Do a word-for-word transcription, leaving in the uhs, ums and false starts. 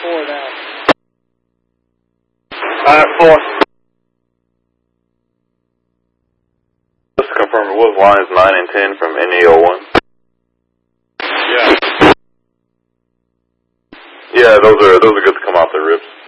four now. Alright, four. Just to confirm, it was lines nine and ten from N E O one. Yeah. Yeah, those are those are good to come off the rips.